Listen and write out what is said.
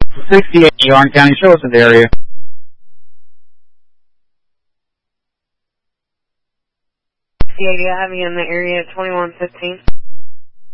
68 Yarn County, show us in the area. Yeah, you have me in the area 2115.